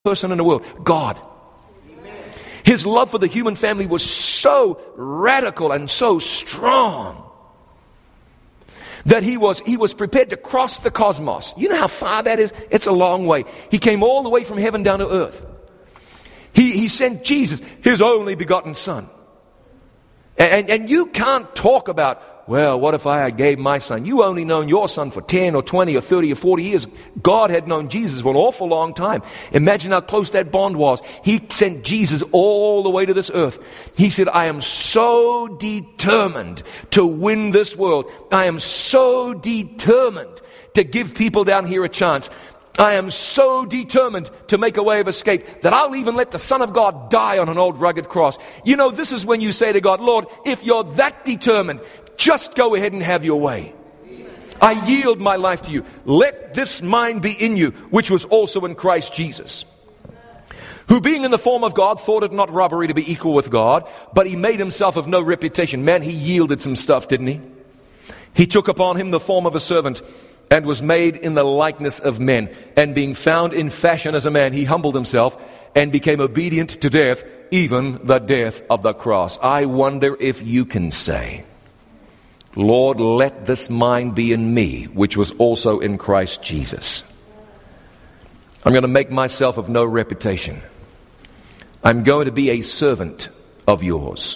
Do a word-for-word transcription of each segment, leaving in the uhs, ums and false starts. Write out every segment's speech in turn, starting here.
person in the world? God. His love for the human family was so radical and so strong that he was he was prepared to cross the cosmos. You know how far that is? It's a long way. He came all the way from heaven down to earth. He, he sent Jesus, his only begotten Son. And, and you can't talk about, well, what if I gave my son? You only known your son for ten or twenty or thirty or forty years. God had known Jesus for an awful long time. Imagine how close that bond was. He sent Jesus all the way to this earth. He said, I am so determined to win this world. I am so determined to give people down here a chance. I am so determined to make a way of escape that I'll even let the Son of God die on an old rugged cross. You know, this is when you say to God, Lord, if you're that determined, just go ahead and have your way. I yield my life to you. Let this mind be in you, which was also in Christ Jesus, who being in the form of God thought it not robbery to be equal with God, but he made himself of no reputation. Man, he yielded some stuff, didn't he? He took upon him the form of a servant, and was made in the likeness of men. And being found in fashion as a man, he humbled himself and became obedient to death, even the death of the cross. I wonder if you can say, Lord, let this mind be in me, which was also in Christ Jesus. I'm going to make myself of no reputation. I'm going to be a servant of yours.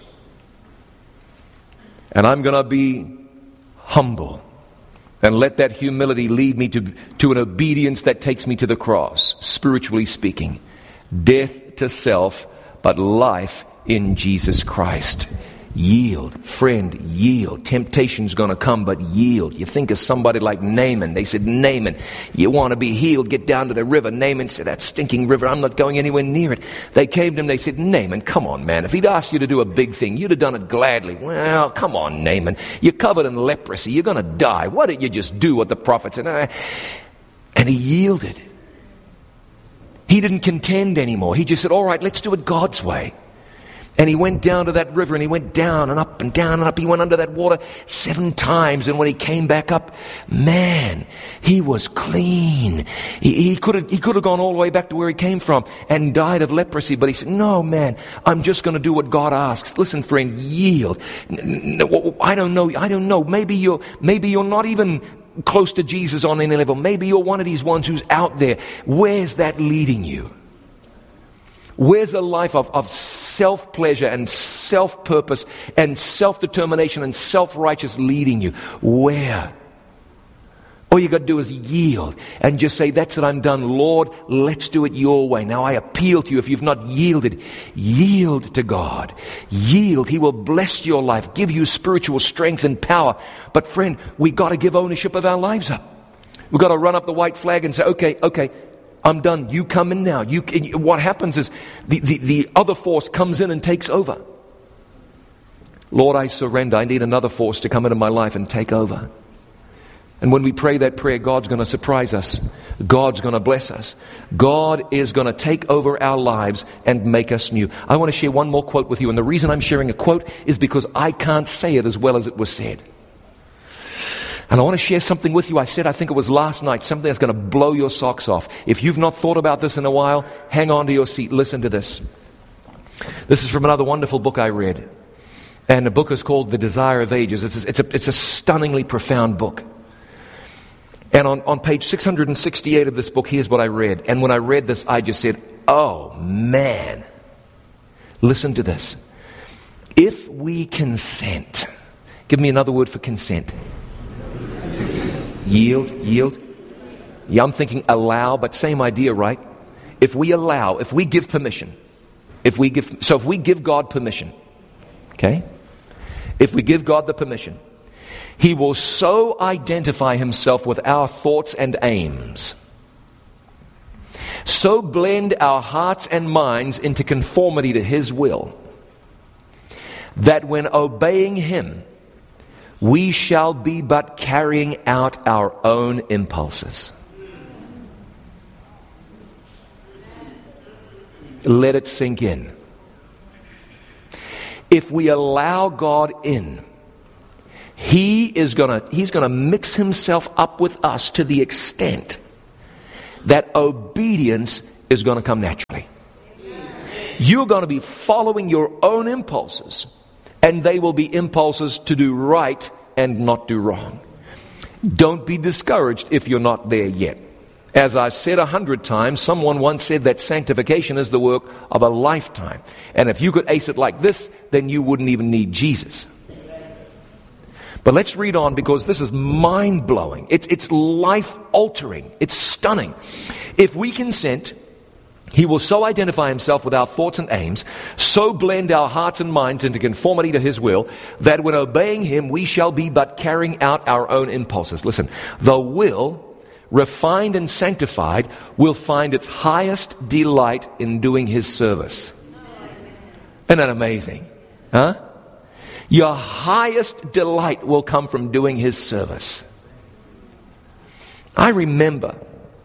And I'm going to be humble. And let that humility lead me to, to an obedience that takes me to the cross, spiritually speaking. Death to self, but life in Jesus Christ. Yield, friend, yield. Temptation's going to come, but yield. You think of somebody like Naaman. They said, Naaman, you want to be healed, get down to the river. Naaman said, that stinking river, I'm not going anywhere near it. They came to him, they said, Naaman, come on, man. If he'd asked you to do a big thing, you'd have done it gladly. Well, come on, Naaman. You're covered in leprosy. You're going to die. Why don't you just do what the prophet said? And he yielded. He didn't contend anymore. He just said, all right, let's do it God's way. And he went down to that river, and he went down and up and down and up. He went under that water seven times. And when he came back up, man, he was clean. He, he could have he could have gone all the way back to where he came from and died of leprosy. But he said, no, man, I'm just going to do what God asks. Listen, friend, yield. I don't know. I don't know. Maybe you're, maybe you're not even close to Jesus on any level. Maybe you're one of these ones who's out there. Where's that leading you? Where's a life of, of self-pleasure and self-purpose and self-determination and self-righteous leading you? Where? All you got to do is yield and just say, that's it, I'm done. Lord, let's do it your way. Now I appeal to you. If you've not yielded, yield to God. Yield. He will bless your life, give you spiritual strength and power. But friend, we got to give ownership of our lives up. We've got to run up the white flag and say, okay, okay, I'm done. You come in now. You, what happens is the, the, the other force comes in and takes over. Lord, I surrender. I need another force to come into my life and take over. And when we pray that prayer, God's going to surprise us. God's going to bless us. God is going to take over our lives and make us new. I want to share one more quote with you. And the reason I'm sharing a quote is because I can't say it as well as it was said. And I want to share something with you. I said, I think it was last night, something that's going to blow your socks off. If you've not thought about this in a while, hang on to your seat. Listen to this. This is from another wonderful book I read. And the book is called The Desire of Ages. It's a, it's a, it's a stunningly profound book. And on, on page six hundred sixty-eight of this book, here's what I read. And when I read this, I just said, oh, man. Listen to this. If we consent, give me another word for consent. Yield, yield. Yeah, I'm thinking allow, but same idea, right? If we allow, if we give permission, if we give, so if we give God permission, okay? If we give God the permission, He will so identify Himself with our thoughts and aims, so blend our hearts and minds into conformity to His will, that when obeying Him, we shall be but carrying out our own impulses. Let it sink in. If we allow God in, He is gonna, He's gonna mix Himself up with us to the extent that obedience is going to come naturally. You're going to be following your own impulses, and they will be impulses to do right and not do wrong. Don't be discouraged if you're not there yet. As I've said a hundred times, someone once said that sanctification is the work of a lifetime. And if you could ace it like this, then you wouldn't even need Jesus. But let's read on, because this is mind-blowing. It's, it's life-altering. It's stunning. If we consent, He will so identify Himself with our thoughts and aims, so blend our hearts and minds into conformity to His will, that when obeying Him, we shall be but carrying out our own impulses. Listen, the will, refined and sanctified, will find its highest delight in doing His service. Isn't that amazing? Huh? Your highest delight will come from doing His service. I remember,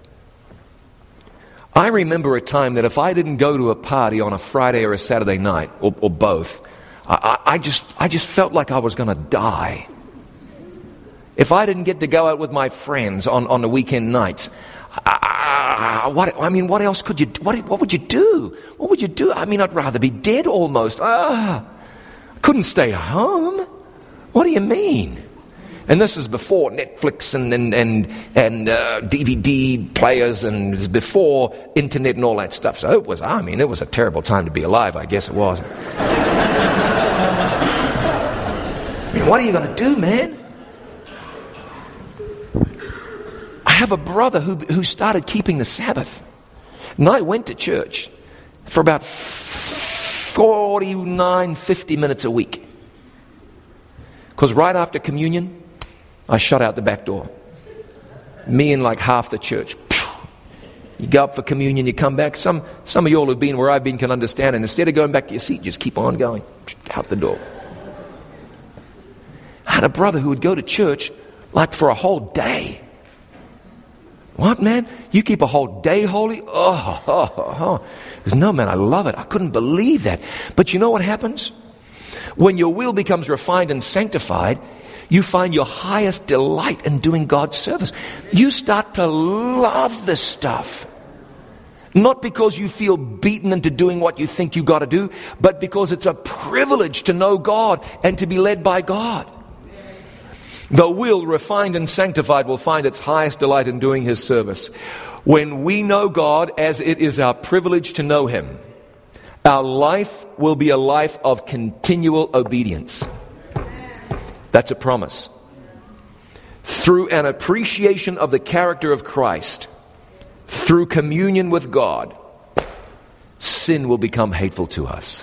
I remember a time that if I didn't go to a party on a Friday or a Saturday night, or, or both, I, I, I just, I just felt like I was going to die. If I didn't get to go out with my friends on, on the weekend nights, I, I, what, I mean, what else could you, what, what would you do? What would you do? I mean, I'd rather be dead almost. Ah, I couldn't stay home. What do you mean? And this is before Netflix and and and, and uh, D V D players, and it's before internet and all that stuff. So it was, I mean, it was a terrible time to be alive, I guess it was. I mean, what are you going to do, man? I have a brother who who started keeping the Sabbath. And I went to church for about forty-nine, fifty minutes a week. Because right after communion, I shut out the back door. Me and like half the church. You go up for communion, you come back. Some some of you all who've been where I've been can understand. And instead of going back to your seat, just keep on going. Out the door. I had a brother who would go to church like for a whole day. What, man? You keep a whole day holy? Oh, oh, oh, oh. He goes, no, man, I love it. I couldn't believe that. But you know what happens? When your will becomes refined and sanctified, you find your highest delight in doing God's service. You start to love this stuff. Not because you feel beaten into doing what you think you got to do, but because it's a privilege to know God and to be led by God. The will, refined and sanctified, will find its highest delight in doing His service. When we know God as it is our privilege to know Him, our life will be a life of continual obedience. That's a promise. Through an appreciation of the character of Christ, through communion with God, sin will become hateful to us.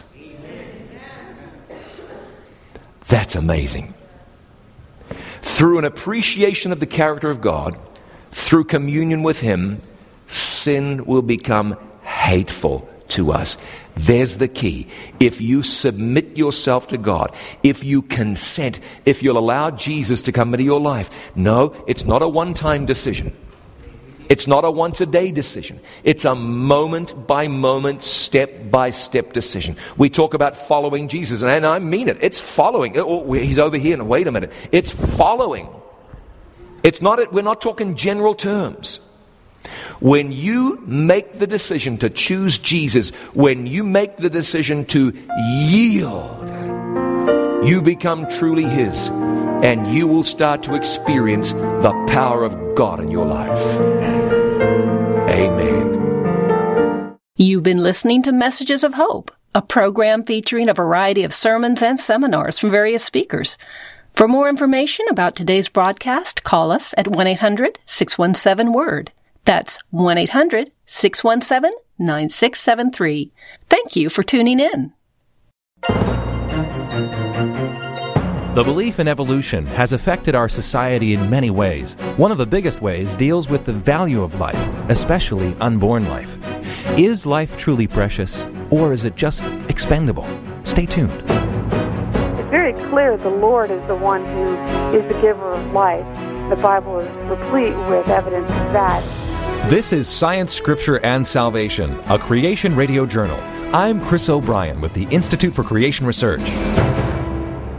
That's amazing. Through an appreciation of the character of God, through communion with Him, sin will become hateful to us. There's the key. If you submit yourself to God, if you consent, if you'll allow Jesus to come into your life. No, it's not a one-time decision. It's not a once-a-day decision. It's a moment-by-moment, step-by-step decision. We talk about following Jesus, and I mean it. It's following. Oh, He's over here. And wait a minute. It's following. It's not. We're not talking general terms. When you make the decision to choose Jesus, when you make the decision to yield, you become truly His, and you will start to experience the power of God in your life. Amen. You've been listening to Messages of Hope, a program featuring a variety of sermons and seminars from various speakers. For more information about today's broadcast, call us at one eight hundred six one seven word. That's one eight hundred six one seven nine six seven three. Thank you for tuning in. The belief in evolution has affected our society in many ways. One of the biggest ways deals with the value of life, especially unborn life. Is life truly precious, or is it just expendable? Stay tuned. It's very clear the Lord is the one who is the giver of life. The Bible is replete with evidence of that. This is Science, Scripture, and Salvation, a Creation Radio Journal. I'm Chris O'Brien with the Institute for Creation Research.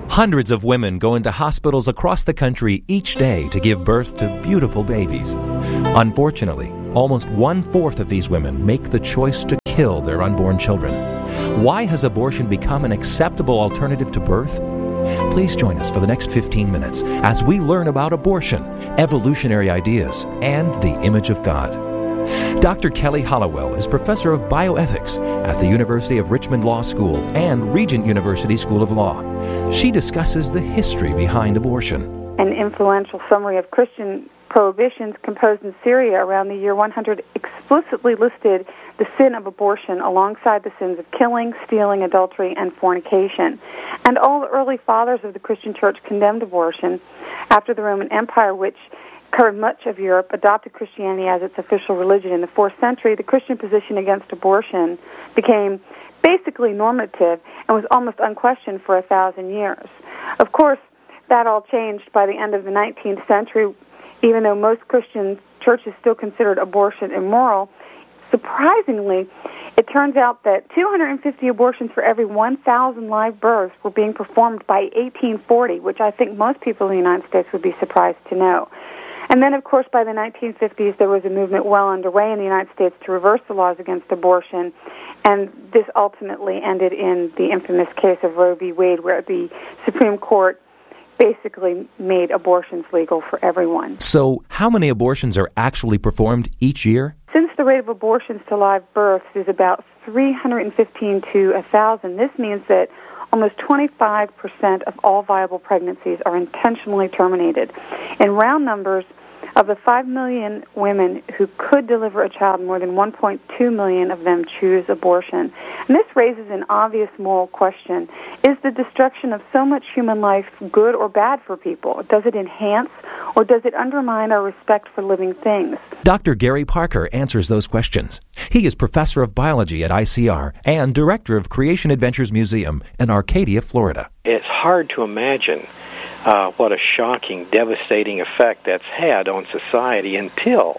Hundreds of women go into hospitals across the country each day to give birth to beautiful babies. Unfortunately, almost one-fourth of these women make the choice to kill their unborn children. Why has abortion become an acceptable alternative to birth? Please join us for the next fifteen minutes as we learn about abortion, evolutionary ideas, and the image of God. Doctor Kelly Hollowell is professor of bioethics at the University of Richmond Law School and Regent University School of Law. She discusses the history behind abortion. An influential summary of Christian prohibitions composed in Syria around the year one hundred explicitly listed the sin of abortion alongside the sins of killing, stealing, adultery, and fornication. And all the early fathers of the Christian church condemned abortion. After the Roman Empire, which covered much of Europe, adopted Christianity as its official religion in the fourth century, the Christian position against abortion became basically normative and was almost unquestioned for a thousand years. Of course, that all changed by the end of the nineteenth century. Even though most Christian churches still considered abortion immoral, surprisingly, it turns out that two hundred fifty abortions for every one thousand live births were being performed by eighteen forty, which I think most people in the United States would be surprised to know. And then, of course, by the nineteen fifties, there was a movement well underway in the United States to reverse the laws against abortion, and this ultimately ended in the infamous case of Roe v. Wade, where the Supreme Court basically made abortions legal for everyone. So, how many abortions are actually performed each year? Since the rate of abortions to live births is about three hundred fifteen to one thousand, this means that almost twenty-five percent of all viable pregnancies are intentionally terminated. In round numbers, of the five million women who could deliver a child, more than one point two million of them choose abortion. And this raises an obvious moral question. Is the destruction of so much human life good or bad for people? Does it enhance or does it undermine our respect for living things? Doctor Gary Parker answers those questions. He is professor of biology at I C R and director of Creation Adventures Museum in Arcadia, Florida. It's hard to imagine Uh, what a shocking, devastating effect that's had on society until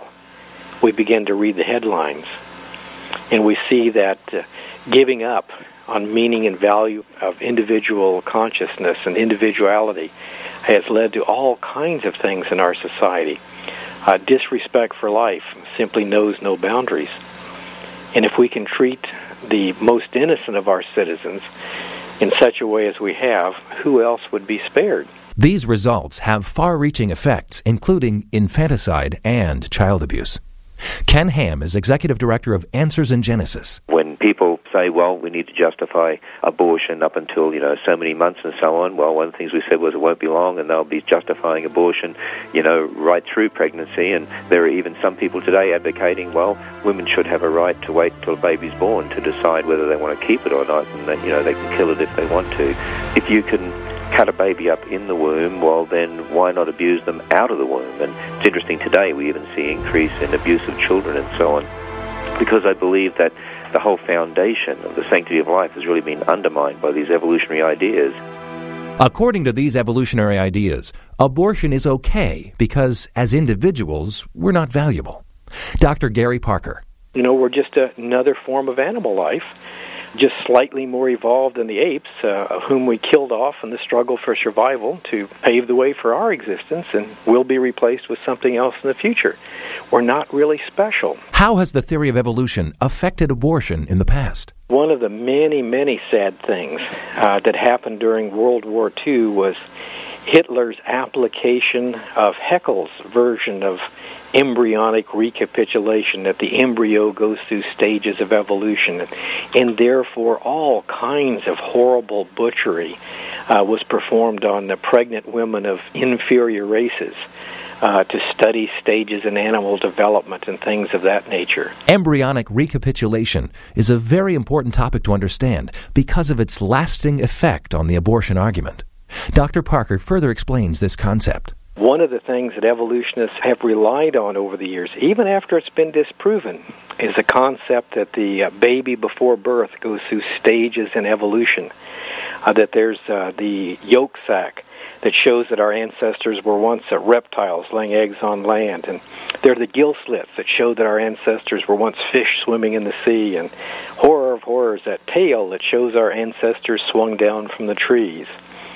we begin to read the headlines. And we see that uh, giving up on meaning and value of individual consciousness and individuality has led to all kinds of things in our society. Uh, disrespect for life simply knows no boundaries. And if we can treat the most innocent of our citizens in such a way as we have, who else would be spared? These results have far-reaching effects, including infanticide and child abuse. Ken Ham is executive director of Answers in Genesis. When people say, well, we need to justify abortion up until, you know, so many months and so on, well, one of the things we said was it won't be long and they'll be justifying abortion, you know, right through pregnancy. And there are even some people today advocating, well, women should have a right to wait till a baby's born to decide whether they want to keep it or not, and that, you know, they can kill it if they want to. If you can cut a baby up in the womb, well, then why not abuse them out of the womb? And it's interesting today we even see increase in abuse of children and so on, because I believe that the whole foundation of the sanctity of life has really been undermined by these evolutionary ideas. According to these evolutionary ideas, abortion is okay because as individuals, we're not valuable. Doctor Gary Parker. You know, we're just another form of animal life, just slightly more evolved than the apes, uh, whom we killed off in the struggle for survival to pave the way for our existence, and will be replaced with something else in the future. We're not really special. How has the theory of evolution affected abortion in the past? One of the many, many sad things uh, that happened during World War Two was Hitler's application of Haeckel's version of embryonic recapitulation, that the embryo goes through stages of evolution, and therefore all kinds of horrible butchery uh, was performed on the pregnant women of inferior races uh, to study stages in animal development and things of that nature. Embryonic recapitulation is a very important topic to understand because of its lasting effect on the abortion argument. Doctor Parker further explains this concept. One of the things that evolutionists have relied on over the years, even after it's been disproven, is the concept that the uh, baby before birth goes through stages in evolution, uh, that there's uh, the yolk sac that shows that our ancestors were once uh, reptiles laying eggs on land, and there are the gill slits that show that our ancestors were once fish swimming in the sea, and horror of horrors, that tail that shows our ancestors swung down from the trees.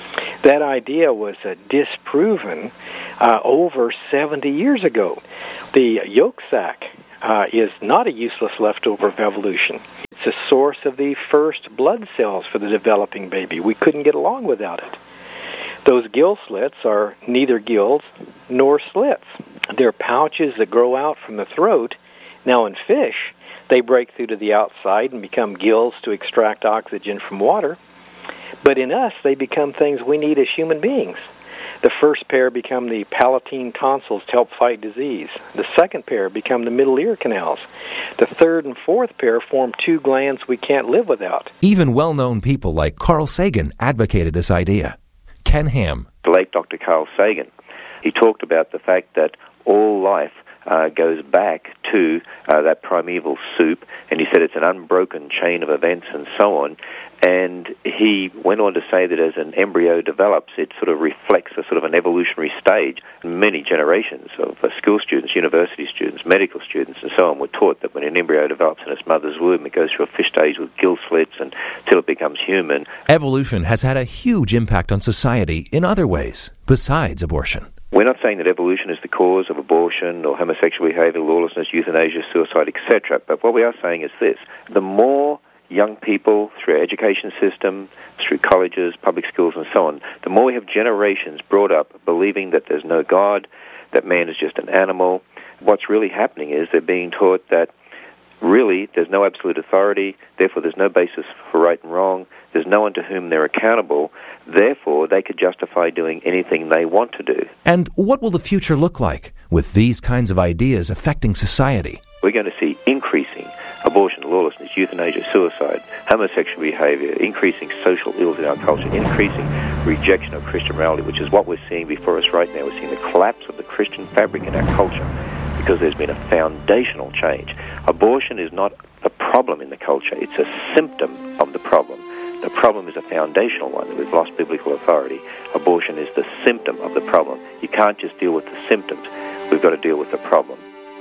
That idea was uh, disproven uh, over seventy years ago. The yolk sac uh, is not a useless leftover of evolution. It's a source of the first blood cells for the developing baby. We couldn't get along without it. Those gill slits are neither gills nor slits. They're pouches that grow out from the throat. Now in fish, they break through to the outside and become gills to extract oxygen from water. But in us, they become things we need as human beings. The first pair become the palatine tonsils to help fight disease. The second pair become the middle ear canals. The third and fourth pair form two glands we can't live without. Even well-known people like Carl Sagan advocated this idea. Ken Ham. The late Doctor Carl Sagan, he talked about the fact that all life uh, goes back to uh, that primeval soup, and he said it's an unbroken chain of events and so on. And he went on to say that as an embryo develops, it sort of reflects a sort of an evolutionary stage. Many generations of uh, school students, university students, medical students, and so on were taught that when an embryo develops in its mother's womb, it goes through a fish stage with gill slits until it becomes human. Evolution has had a huge impact on society in other ways, besides abortion. We're not saying that evolution is the cause of abortion or homosexual behavior, lawlessness, euthanasia, suicide, et cetera. But what we are saying is this: the more young people, through our education system, through colleges, public schools, and so on, the more we have generations brought up believing that there's no God, that man is just an animal, what's really happening is they're being taught that really there's no absolute authority, therefore there's no basis for right and wrong, there's no one to whom they're accountable, therefore they could justify doing anything they want to do. And what will the future look like with these kinds of ideas affecting society? We're going to see increasing abortion, lawlessness, euthanasia, suicide, homosexual behavior, increasing social ills in our culture, increasing rejection of Christian morality, which is what we're seeing before us right now. We're seeing the collapse of the Christian fabric in our culture because there's been a foundational change. Abortion is not a problem in the culture. It's a symptom of the problem. The problem is a foundational one, that we've lost biblical authority. Abortion is the symptom of the problem. You can't just deal with the symptoms. We've got to deal with the problem.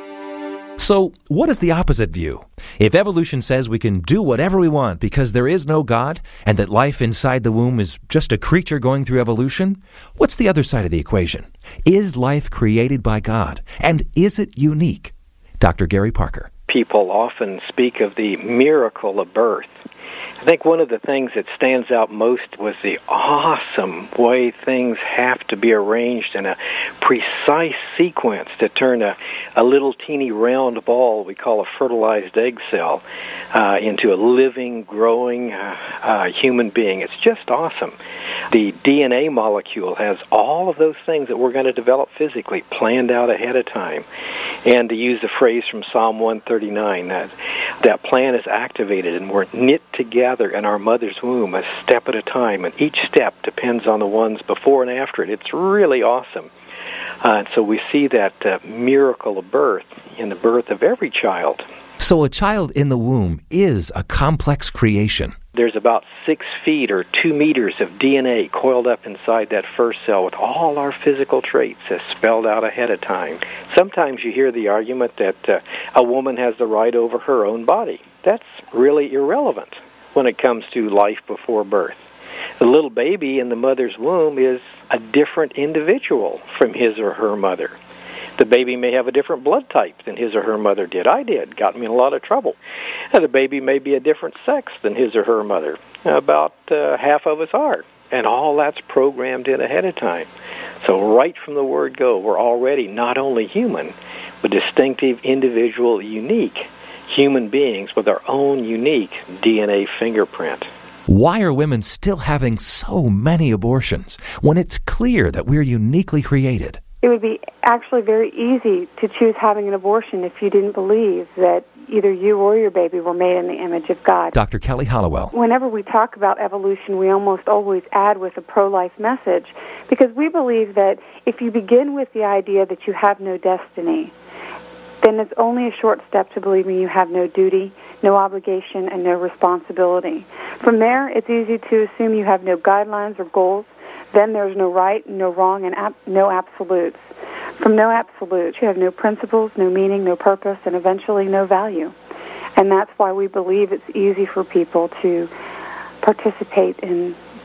So, what is the opposite view? If evolution says we can do whatever we want because there is no God, and that life inside the womb is just a creature going through evolution, what's the other side of the equation? Is life created by God, and is it unique? Doctor Gary Parker. People often speak of the miracle of birth. I think one of the things that stands out most was the awesome way things have to be arranged in a precise sequence to turn a, a little teeny round ball we call a fertilized egg cell uh, into a living, growing uh, uh, human being. It's just awesome. The D N A molecule has all of those things that we're going to develop physically planned out ahead of time. And to use the phrase from Psalm one thirty-nine, that, that plan is activated and we're knit together in our mother's womb a step at a time, and each step depends on the ones before and after it. It's really awesome. Uh, and so we see that uh, miracle of birth in the birth of every child. So a child in the womb is a complex creation. There's about six feet or two meters of D N A coiled up inside that first cell with all our physical traits as spelled out ahead of time. Sometimes you hear the argument that uh, a woman has the right over her own body. That's really irrelevant when it comes to life before birth. The little baby in the mother's womb is a different individual from his or her mother. The baby may have a different blood type than his or her mother did. I did. Got me in a lot of trouble. And the baby may be a different sex than his or her mother. About uh, half of us are. And all that's programmed in ahead of time. So right from the word go, we're already not only human, but distinctive, individual, unique human beings with our own unique D N A fingerprint. Why are women still having so many abortions when it's clear that we're uniquely created? It would be actually very easy to choose having an abortion if you didn't believe that either you or your baby were made in the image of God. Doctor Kelly Hollowell. Whenever we talk about evolution, we almost always add with a pro-life message because we believe that if you begin with the idea that you have no destiny, then it's only a short step to believing you have no duty, no obligation, and no responsibility. From there, it's easy to assume you have no guidelines or goals. Then there's no right, no wrong, and ab- no absolutes. From no absolutes, you have no principles, no meaning, no purpose, and eventually no value. And that's why we believe it's easy for people to participate in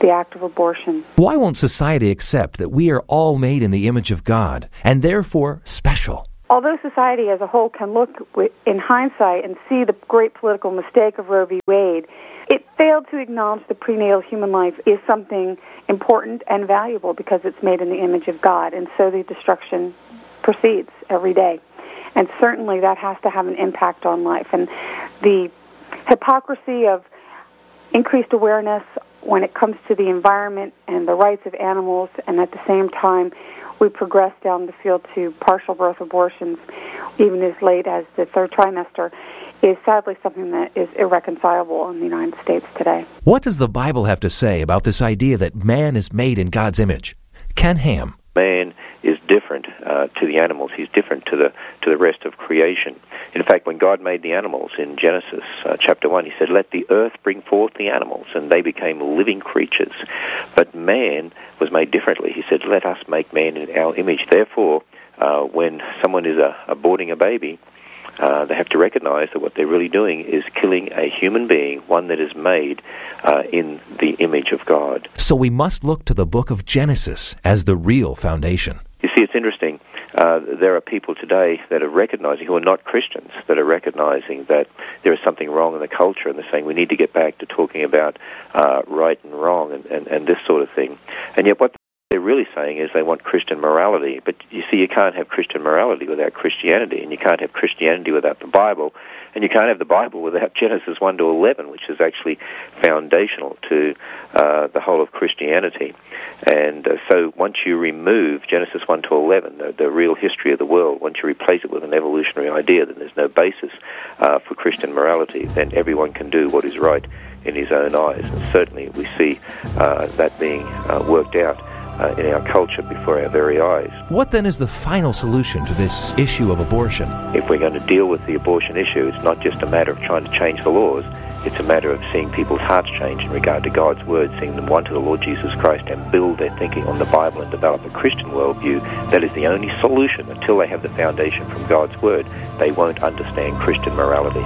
the act of abortion. Why won't society accept that we are all made in the image of God, and therefore special? Although society as a whole can look in hindsight and see the great political mistake of Roe v. Wade, it failed to acknowledge that prenatal human life is something important and valuable because it's made in the image of God, and so the destruction proceeds every day. And certainly that has to have an impact on life. And the hypocrisy of increased awareness when it comes to the environment and the rights of animals, and at the same time we progress down the field to partial birth abortions, even as late as the third trimester, is sadly something that is irreconcilable in the United States today. What does the Bible have to say about this idea that man is made in God's image? Ken Ham. Man is different uh, to the animals. He's different to the to the rest of creation. In fact, when God made the animals in Genesis uh, chapter one, he said, "Let the earth bring forth the animals," and they became living creatures. But man was made differently. He said, "Let us make man in our image." Therefore, uh, when someone is uh, aborting a baby, Uh, they have to recognize that what they're really doing is killing a human being, one that is made uh, in the image of God. So we must look to the book of Genesis as the real foundation. You see, it's interesting. Uh, there are people today that are recognizing, who are not Christians, that are recognizing that there is something wrong in the culture, and they're saying we need to get back to talking about uh, right and wrong and, and, and this sort of thing. And yet what they're really saying is they want Christian morality. But you see, you can't have Christian morality without Christianity, and you can't have Christianity without the Bible, and you can't have the Bible without Genesis one to eleven, which is actually foundational to uh, the whole of Christianity. And uh, so once you remove Genesis one to eleven, the, the real history of the world, once you replace it with an evolutionary idea, then there's no basis uh, for Christian morality. Then everyone can do what is right in his own eyes. And certainly we see uh, that being uh, worked out Uh, in our culture before our very eyes. What then is the final solution to this issue of abortion? If we're going to deal with the abortion issue, it's not just a matter of trying to change the laws. It's a matter of seeing people's hearts change in regard to God's Word, seeing them want to the Lord Jesus Christ and build their thinking on the Bible and develop a Christian worldview. That is the only solution. Until they have the foundation from God's Word, they won't understand Christian morality.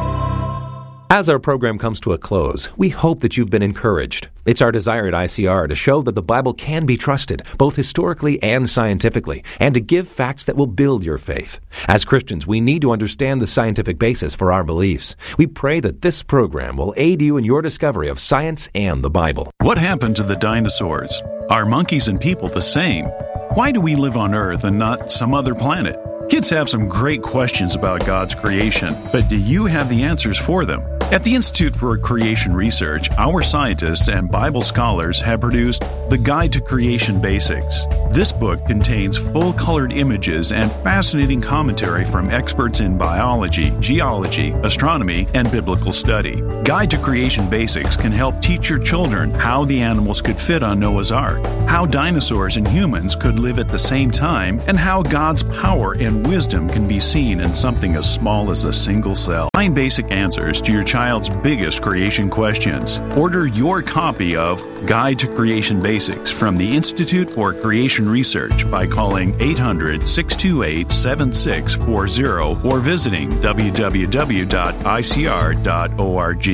As our program comes to a close, we hope that you've been encouraged. It's our desire at I C R to show that the Bible can be trusted, both historically and scientifically, and to give facts that will build your faith. As Christians, we need to understand the scientific basis for our beliefs. We pray that this program will aid you in your discovery of science and the Bible. What happened to the dinosaurs? Are monkeys and people the same? Why do we live on Earth and not some other planet? Kids have some great questions about God's creation, but do you have the answers for them? At the Institute for Creation Research, our scientists and Bible scholars have produced The Guide to Creation Basics. This book contains full-colored images and fascinating commentary from experts in biology, geology, astronomy, and biblical study. Guide to Creation Basics can help teach your children how the animals could fit on Noah's Ark, how dinosaurs and humans could live at the same time, and how God's power and wisdom can be seen in something as small as a single cell. Find basic answers to your child's biggest creation questions. Order your copy of Guide to Creation Basics from the Institute for Creation Research by calling eight hundred, six two eight, seven six four zero or visiting w w w dot i c r dot org.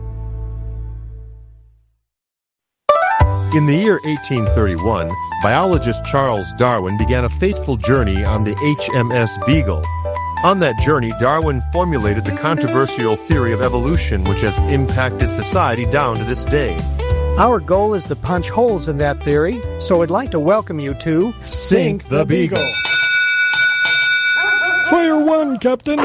In the year eighteen thirty-one, biologist Charles Darwin began a fateful journey on the H M S Beagle. On that journey, Darwin formulated the controversial theory of evolution, which has impacted society down to this day. Our goal is to punch holes in that theory, so I'd like to welcome you to Sink the Beagle. Fire one, Captain!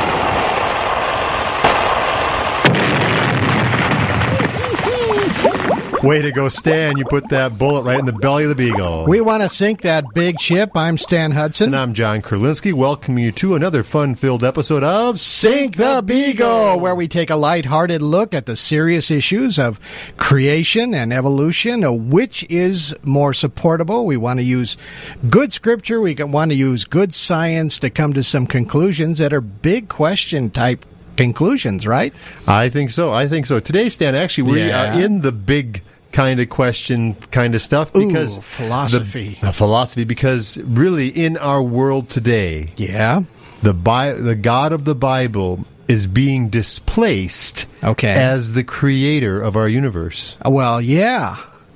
Way to go, Stan. You put that bullet right in the belly of the Beagle. We want to sink that big ship. I'm Stan Hudson. And I'm John Kurlinski, welcoming you to another fun-filled episode of Sink the Beagle, where we take a light-hearted look at the serious issues of creation and evolution. Which is more supportable? We want to use good scripture. We want to use good science to come to some conclusions that are big question-type conclusions, right? I think so. I think so. Today, Stan, actually, we yeah. are in the big kind of question kind of stuff because Ooh, philosophy. The, the philosophy, because really in our world today, yeah, the Bi- the God of the Bible is being displaced okay. as the creator of our universe. Well, yeah.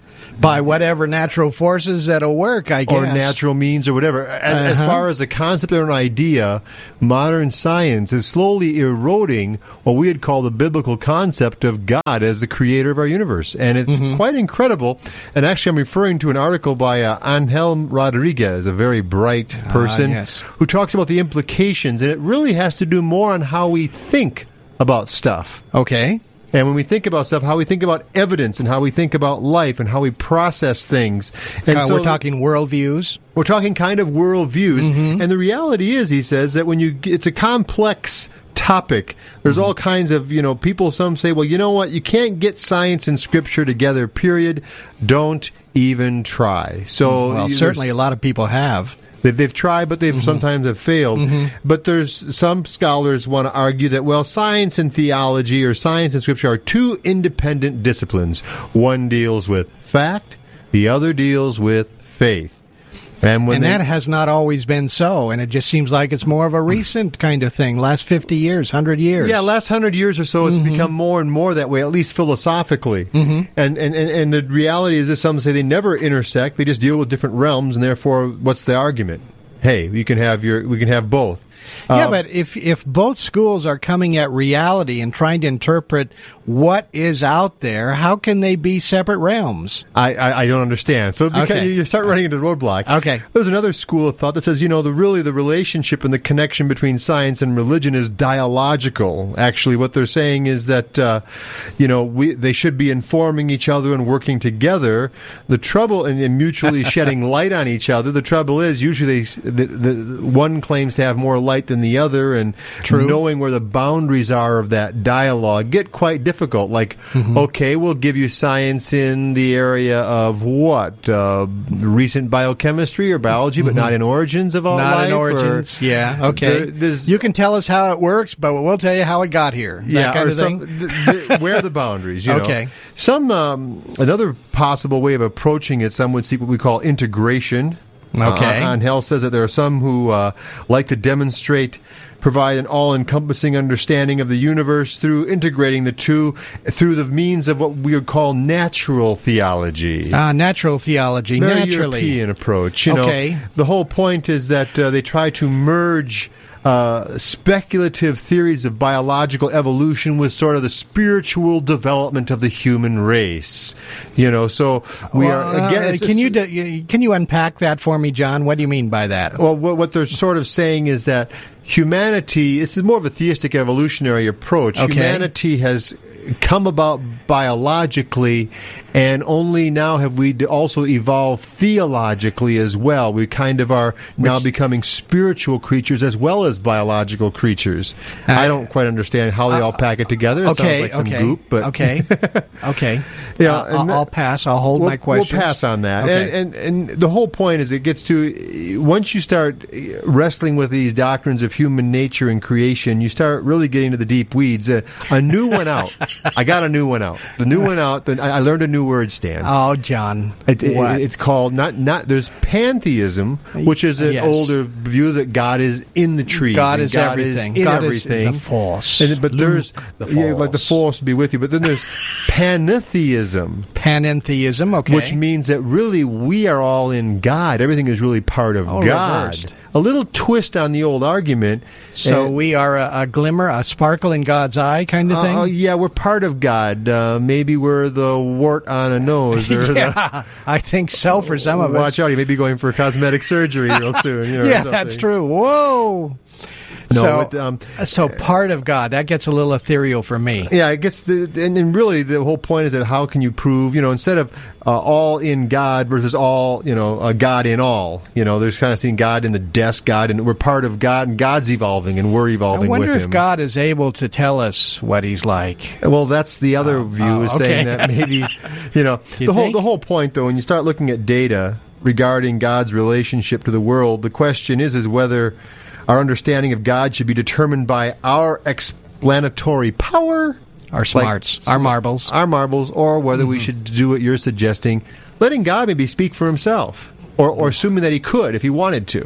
by whatever natural forces that'll work, I guess. Or natural means or whatever. As, uh-huh. as far as a concept or an idea, modern science is slowly eroding what we would call the biblical concept of God as the creator of our universe. And it's mm-hmm. quite incredible. And actually, I'm referring to an article by uh, Angel Rodriguez, a very bright person, uh, yes. who talks about the implications. And it really has to do more on how we think about stuff. Okay. And when we think about stuff, how we think about evidence and how we think about life and how we process things. And uh, so we're talking worldviews. We're talking kind of worldviews. Mm-hmm. And the reality is, he says, that when you, it's a complex topic. There's mm-hmm. all kinds of, you know, people, some say, well, you know what? You can't get science and scripture together, period. Don't even try. So, well, certainly a lot of people have. They've, they've tried, but they've mm-hmm. sometimes have failed. Mm-hmm. But there's some scholars want to argue that, well, science and theology or science and scripture are two independent disciplines. One deals with fact, the other deals with faith. And, when and they, that has not always been so, and it just seems like it's more of a recent kind of thing, last fifty years, one hundred years. Yeah, last one hundred years or so, it's mm-hmm. become more and more that way, at least philosophically. Mm-hmm. And, and, and, and the reality is that some say they never intersect, they just deal with different realms, and therefore, what's the argument? Hey, you can have your, we can have both. Yeah, uh, but if if both schools are coming at reality and trying to interpret what is out there, how can they be separate realms? I, I, I don't understand. So because okay. you start running into the roadblock. Okay. There's another school of thought that says, you know, the really the relationship and the connection between science and religion is dialogical. Actually, what they're saying is that, uh, you know, we they should be informing each other and working together. The trouble and, and mutually shedding light on each other. The trouble is usually they, the, the one claims to have more light than the other, and True. knowing where the boundaries are of that dialogue get quite difficult. Like, mm-hmm. okay, we'll give you science in the area of what? Uh, recent biochemistry or biology, mm-hmm. but not in origins of all not life? Not in origins, or, yeah, okay. There, you can tell us how it works, but we'll tell you how it got here. That yeah, kind or of some, thing. the, the, where are the boundaries, you okay. know? Some, um, another possible way of approaching it, some would see what we call integration. Okay. Uh, Angel says that there are some who uh, like to demonstrate, provide an all-encompassing understanding of the universe through integrating the two through the means of what we would call natural theology. Ah, natural theology, Very naturally. European approach. You okay. know, the whole point is that uh, they try to merge Uh, speculative theories of biological evolution with sort of the spiritual development of the human race. You know, so we well, are again. Uh, can you do, can you unpack that for me, John? What do you mean by that? Well, what, what they're sort of saying is that humanity. This is more of a theistic evolutionary approach. Okay. Humanity has come about biologically, and only now have we also evolved theologically as well. We kind of are now Which, becoming spiritual creatures as well as biological creatures. Uh, I don't quite understand how they uh, all pack it together. It okay, sounds like some okay, goop, but okay, okay. Yeah, uh, I'll, I'll pass. I'll hold we'll, my questions. We'll pass on that. Okay. And, and and the whole point is, it gets to once you start wrestling with these doctrines of human nature and creation, you start really getting to the deep weeds. Uh, a new one out. I got a new one out. The new one out. The, I learned a new word, Stan. Oh, John. It, it, what? It's called not not. There's pantheism, which is an yes. older view that God is in the trees. God and is God everything. Is in God everything. Is the force. And, but Luke, there's the yeah, like the force be with you. But then there's panentheism. Panentheism. Okay. Which means that really we are all in God. Everything is really part of oh, God. Reversed. A little twist on the old argument. So we are a, a glimmer, a sparkle in God's eye kind of thing? Oh, uh, yeah, we're part of God. Uh, maybe we're the wart on a nose. Or yeah, the, I think so for some of watch us. Watch out, you may be going for cosmetic surgery real soon. You know, yeah, that's true. Whoa. No, so, with, um, so part of God, that gets a little ethereal for me. Yeah, it gets the, and, and really the whole point is that how can you prove, you know, instead of uh, all in God versus all, you know, uh, God in all, you know, there's kind of seeing God in the desk, God, and we're part of God, and God's evolving, and we're evolving with Him. I wonder if God is able to tell us what He's like. Well, that's the other oh, view, oh, is okay. saying that maybe, you know, you the whole think? the whole point, though, when you start looking at data regarding God's relationship to the world, the question is, is whether our understanding of God should be determined by our explanatory power, our smarts, like, our marbles, our marbles, or whether mm-hmm. we should do what you're suggesting, letting God maybe speak for Himself, or, or assuming that He could if He wanted to.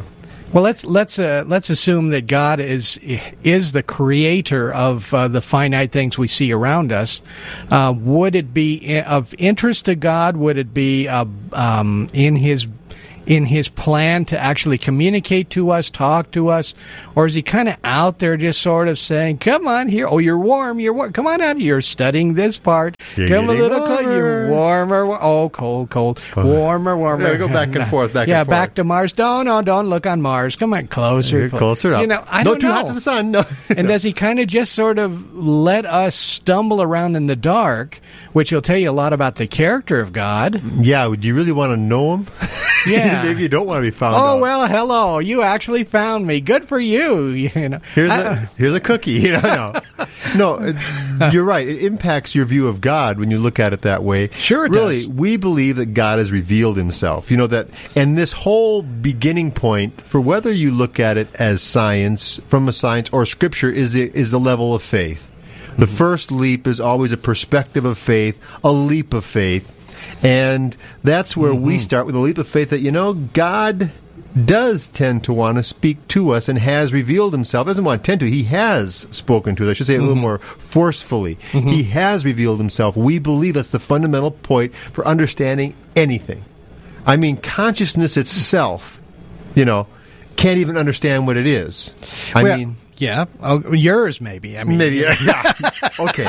Well, let's let's uh, let's assume that God is is the creator of uh, the finite things we see around us. Uh, would it be of interest to God? Would it be uh, um, in His in His plan to actually communicate to us, talk to us, or is He kind of out there just sort of saying, "Come on here, oh you're warm, you're warm. Come on out, you're studying this part. You're Come a little warmer. closer, you're warmer. Oh, cold, cold, warmer, warmer. Yeah, go back and forth, back yeah, and forth. back to Mars. Don't, no, don't look on Mars. Come on, closer, You're closer up. You know, I no don't too know. hot to the sun. No. And does He kind of just sort of let us stumble around in the dark, which will tell you a lot about the character of God? Yeah, would you really want to know Him? Yeah. Maybe you don't want to be found Oh out. well, hello. You actually found me. Good for you. You know. Here's I- a here's a cookie. You know, no, no it- you're right. It impacts your view of God when you look at it that way. Sure it really, does. we believe that God has revealed Himself. You know that, and this whole beginning point for whether you look at it as science, from a science or Scripture, is a, is a level of faith. The first leap is always a perspective of faith, a leap of faith, and that's where we start with a leap of faith that you know God does tend to want to speak to us and has revealed Himself. Doesn't want to tend to. He has spoken to us. I should say it a little more forcefully. He has revealed Himself. We believe that's the fundamental point for understanding anything. I mean, consciousness itself, you know, can't even understand what it is. I well, mean... yeah. Oh, yours maybe. I mean, Maybe, yeah. Okay.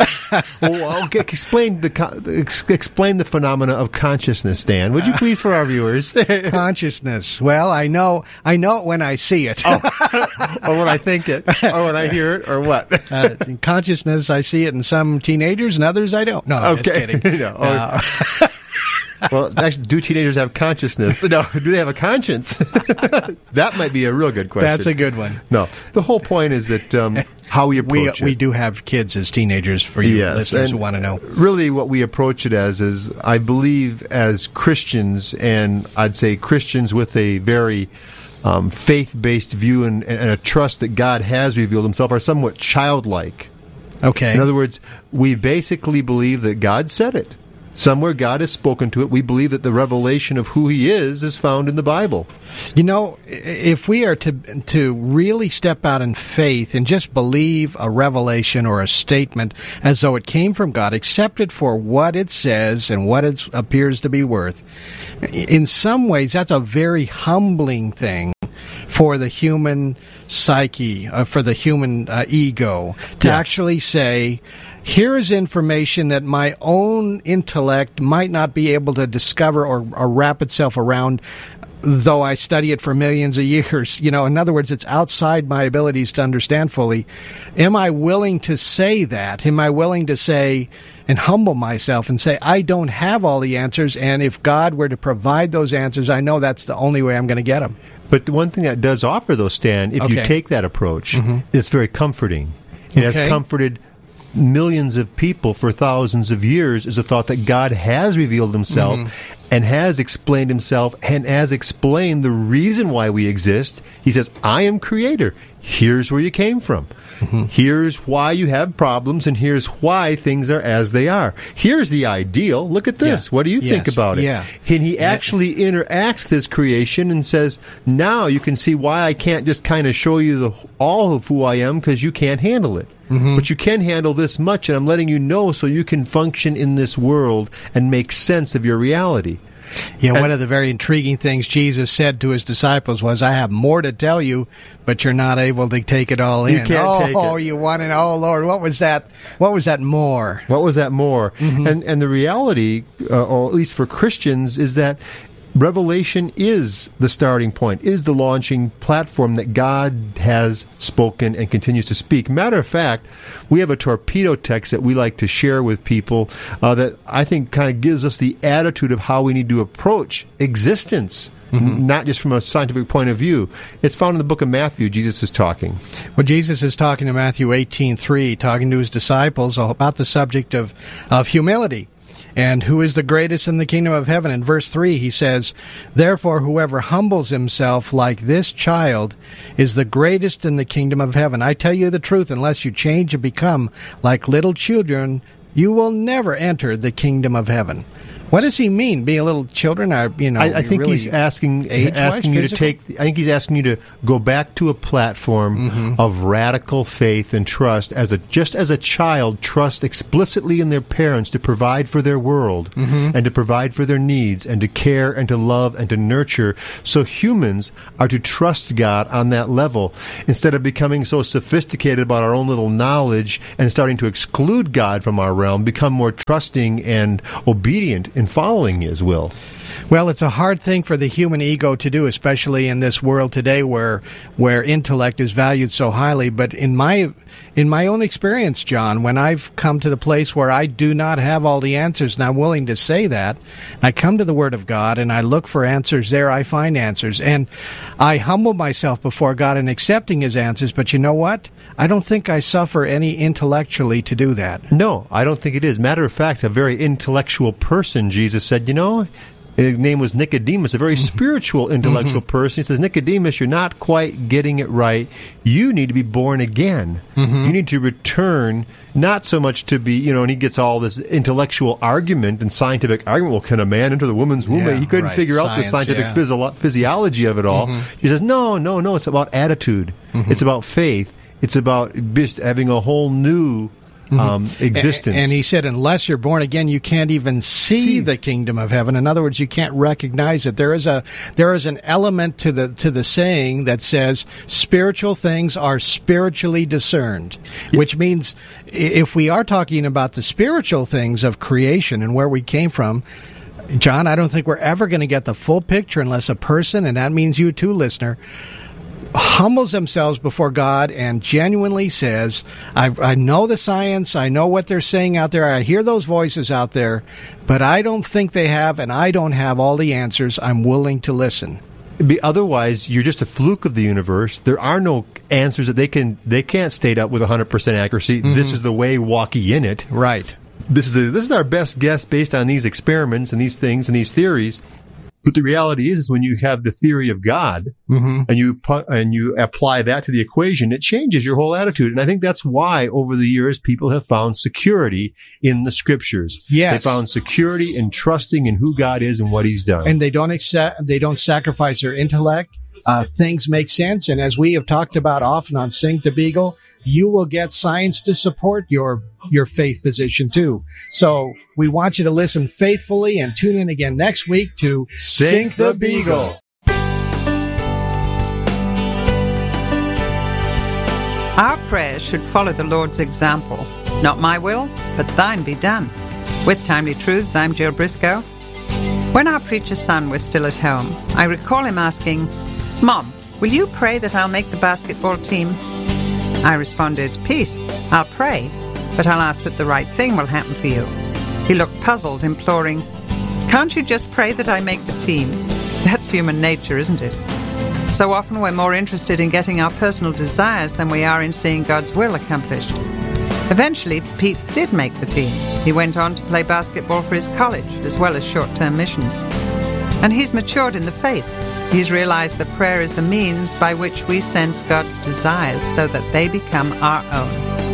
Well, okay. Explain the co- ex- explain the phenomena of consciousness, Dan. Would you please, for our viewers? consciousness. Well, I know, I know it when I see it. Oh. Or when I think it, or when I hear it, or what? uh, in consciousness, I see it in some teenagers, and others I don't. No, I'm just Okay. kidding. No. Uh, Well, actually, do teenagers have consciousness? No, do they have a conscience? That might be a real good question. That's a good one. No, the whole point is that um, how we we approach it. we do have kids as teenagers. For you Yes, listeners who and want to know, really what we approach it as is, I believe, as Christians, and I'd say Christians with a very um, faith-based view and, and a trust that God has revealed Himself, are somewhat childlike. okay. In other words, we basically believe that God said it. Somewhere God has spoken to it. We believe that the revelation of who He is is found in the Bible. You know, i- if we are to to really step out in faith and just believe a revelation or a statement as though it came from God, accept it for what it says and what it appears to be worth, i- in some ways that's a very humbling thing for the human psyche, uh, for the human uh, ego, to Yeah. actually say, here is information that my own intellect might not be able to discover or, or wrap itself around, though I study it for millions of years. You know, in other words, it's outside my abilities to understand fully. Am I willing to say that? Am I willing to say and humble myself and say, I don't have all the answers, and if God were to provide those answers, I know that's the only way I'm going to get them. But the one thing that does offer, though, Stan, if you Okay. take that approach, it's very comforting. It Okay. has comforted millions of people for thousands of years, is the thought that God has revealed Himself and has explained Himself and has explained the reason why we exist. He says, I am Creator. Here's where you came from. Here's why you have problems, and here's why things are as they are. Here's the ideal. Look at this. Yeah. What do you think Yes. about it? Yeah. And He actually interacts this creation and says, now you can see why I can't just kind of show you the all of who I am, because you can't handle it. But you can handle this much, and I'm letting you know so you can function in this world and make sense of your reality. Yeah, And- one of the very intriguing things Jesus said to His disciples was, I have more to tell you, but you're not able to take it all in. You can't oh, take it. Oh, you want it? Oh, Lord, what was that? What was that more? What was that more? And and the reality, uh, or at least for Christians, is that Revelation is the starting point, is the launching platform that God has spoken and continues to speak. Matter of fact, we have a torpedo text that we like to share with people uh, that I think kind of gives us the attitude of how we need to approach existence, n- not just from a scientific point of view. It's found in the book of Matthew. Jesus is talking. Well, Jesus is talking in Matthew eighteen three, talking to His disciples about the subject of, of humility. And who is the greatest in the kingdom of heaven? In verse three, He says, therefore, whoever humbles himself like this child is the greatest in the kingdom of heaven. I tell you the truth, unless you change and become like little children, you will never enter the kingdom of heaven. What does he mean? Being little children are, you know, I, I think really he's asking age-wise, asking you physical? to take. I think he's asking you to go back to a platform Mm-hmm. of radical faith and trust, as a just as a child trusts explicitly in their parents to provide for their world Mm-hmm. and to provide for their needs and to care and to love and to nurture. So humans are to trust God on that level instead of becoming so sophisticated about our own little knowledge and starting to exclude God from our realm. Become more trusting and obedient in following His will. Well, it's a hard thing for the human ego to do, especially in this world today where where intellect is valued so highly. But in my in my own experience, John, when I've come to the place where I do not have all the answers, and I'm willing to say that, I come to the Word of God and I look for answers there, I find answers. And I humble myself before God in accepting His answers, but you know what? I don't think I suffer any intellectually to do that. No, I don't think it is. Matter of fact, a very intellectual person, Jesus said, you know, his name was Nicodemus, a very spiritual, intellectual Mm-hmm. person. He says, Nicodemus, you're not quite getting it right. You need to be born again. Mm-hmm. You need to return, not so much to be, you know, and he gets all this intellectual argument and scientific argument. Well, can a man enter the woman's womb? Yeah, he couldn't right. figure out the Science, scientific yeah. physio- physiology of it all. Mm-hmm. He says, no, no, no, it's about attitude. Mm-hmm. It's about faith. It's about just having a whole new um, existence. And he said, unless you're born again, you can't even see, See. the kingdom of heaven. In other words, you can't recognize it. There is a there is an element to the to the saying that says spiritual things are spiritually discerned, which means i- if we are talking about the spiritual things of creation and where we came from, John, I don't think we're ever going to get the full picture unless a person, and that means you too, listener, humbles themselves before God and genuinely says, I, I know the science, I know what they're saying out there, I hear those voices out there, but I don't think they have, and I don't have all the answers. I'm willing to listen. Be, otherwise, you're just a fluke of the universe. There are no answers that they can they can't state up with one hundred percent accuracy. Mm-hmm. This is the way, walk ye in it. Right. This is a, this is our best guess based on these experiments and these things and these theories. But the reality is, is when you have the theory of God Mm-hmm. and you pu- and you apply that to the equation, it changes your whole attitude. And I think that's why over the years people have found security in the Scriptures. Yes. They found security in trusting in who God is and what He's done. And they don't accept, they don't sacrifice their intellect. Uh, things make sense. And as we have talked about often on Sink the Beagle, you will get science to support your your faith position too. So we want you to listen faithfully and tune in again next week to Sink the Beagle. Our prayers should follow the Lord's example. Not my will, but thine be done. With Timely Truths, I'm Jill Briscoe. When our preacher's son was still at home, I recall him asking, Mom, will you pray that I'll make the basketball team? I responded, Pete, I'll pray, but I'll ask that the right thing will happen for you. He looked puzzled, imploring, Can't you just pray that I make the team? That's human nature, isn't it? So often we're more interested in getting our personal desires than we are in seeing God's will accomplished. Eventually, Pete did make the team. He went on to play basketball for his college, as well as short-term missions. And he's matured in the faith. He's realized that prayer is the means by which we sense God's desires so that they become our own.